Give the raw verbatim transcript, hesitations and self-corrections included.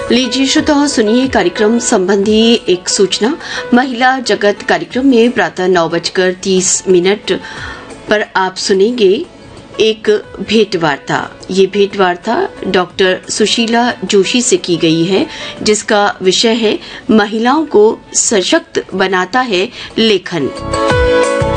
लीजिए श्रोताओं, सुनिए कार्यक्रम संबंधी एक सूचना। महिला जगत कार्यक्रम में प्रातः नौ बजकर तीस मिनट पर आप सुनेंगे एक भेंट वार्ता। ये भेंट वार्ता डॉक्टर सुशीला जोशी से की गई है, जिसका विषय है महिलाओं को सशक्त बनाता है लेखन।